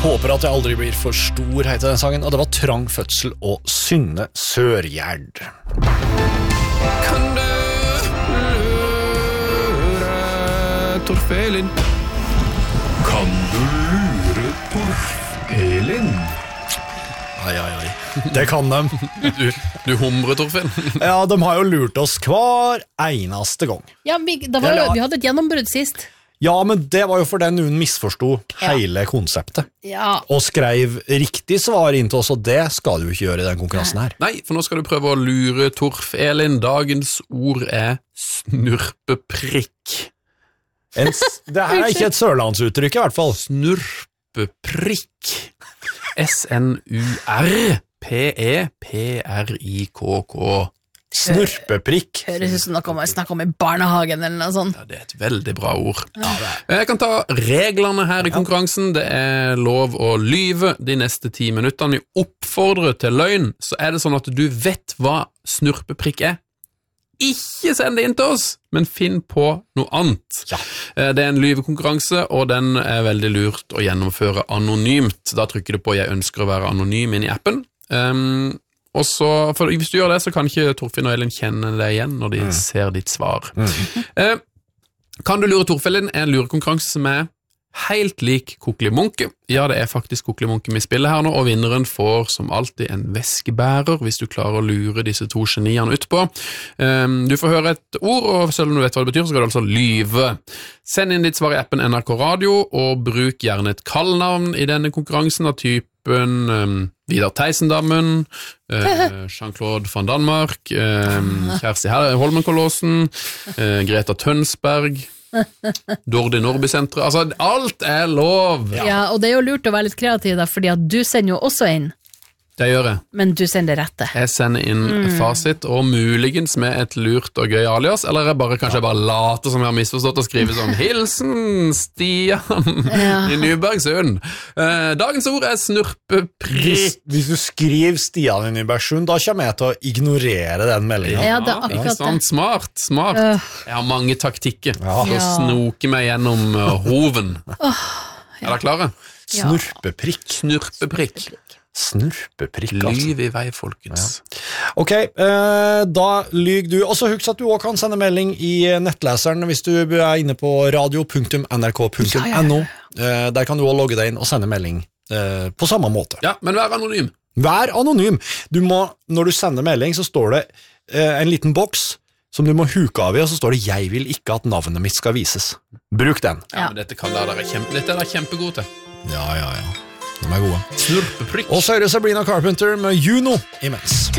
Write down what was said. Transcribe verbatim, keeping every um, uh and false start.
Håper at jeg aldri blir for stor, heter den sangen, og det var Trang fødsel og Synne Sørgjerd. Kan du lure Torfelin? Kan du lure Torfelin? Ai, ai, ai. Det kan de. Du, du humrer, Torfinn. Ja, de har jo lurt oss hver eneste gang. Ja, vi, da var, jo- vi hadde et gjennombrudd sist. Ja, men det var jo for den noen misforstod hele konseptet. Ja. Og skrev riktig svar inn til oss, og det skal du ikke gjøre i den konkurransen her. Nei, for nå skal du prøve å lure Torfelin. Dagens ord er snurpeprikk. En, s- det her er ikke et sørlandsuttrykk i hvert fall. Snurpeprikk. S N U R P E P R I K K. Snurpeprikk. Høres ut som noe man snakker om i barnehagen eller noe sånt. Ja, det er et veldig bra ord. Jeg kan ta reglene her i konkurransen. Det er lov å lyve de neste ti minuttene. Vi oppfordrer til løgn, så er det sånn at du vet hva snurpeprikk er. Ikke send det inn til oss, men finn på noe annet. Ja. Det er en lyvekonkurranse, og den er veldig lurt å gjennomføre anonymt. Da trykker du på «Jeg ønsker å være anonym» inn i appen. Um, og så, for hvis du gjør det, så kan ikke Torfinn og Elin kjenne deg igjen når de mm. ser ditt svar. Mm. Uh, kan du lure Torfelin er en lurekonkurranse som er helt lik Kokelimunke. Ja, det er faktisk Kokelimunke vi spiller her nå, og vinneren får som alltid en veskebærer, hvis du klarer å lure disse to geniene utpå. Um, du får høre et ord, og selv om du vet hva det betyr, så skal du altså lyve. Send inn ditt svar i appen N R K Radio, og bruk gjerne et kallnavn i denne konkurransen av typen um, Vidar Teisendammen, uh, Jean-Claude van Danmark, um, Kjersti Holmenkollåsen, uh, Greta Tønsberg, Dordi Norby-sentret, altså alt er lov. Ja. ja, og det er jo lurt å være litt kreativ da, fordi at du sender jo også inn. Det gjør jeg. Men du sender det rette. Jeg sender inn mm. fasit, og muligens med et lurt og gøy alias, eller jeg bare, kanskje jeg bare later som jeg har misforstått og skriver sånn Hilsen Stian ja. i Nybergsund. Eh, dagens ord er snurpeprikk. Hvis, hvis du skriver Stian i Nybergsund, da kommer jeg til å ignorere den meldingen. Ja, det er akkurat sånn, det. Smart, smart. Uh. Jeg har mange taktikker ja. for å ja. snoke meg gjennom uh, hoven. Oh, ja. Er dere klare? Snurpeprikk. Snurpeprikk. Snurpeprikk, altså. Lyv i vei, folkens. Ja. Ok, eh, da lyg du. Og så husk at du også kan sende melding i nettleseren hvis du er inne på radio punktum n r k punktum n o. Eh, der kan du også logge deg inn og sende melding eh, på samme måte. Ja, men vær anonym. Vær anonym. Du må, når du sender melding, så står det eh, en liten boks som du må huke av i, og så står det «Jeg vil ikke at navnet mitt skal vises». Bruk den. Ja, men dette kan dere kjempe, dette er dere kjempegode til. Ja, ja, ja. De er gode. Snurpeprikk. Og så hører Sabrina Carpenter med Juno imens.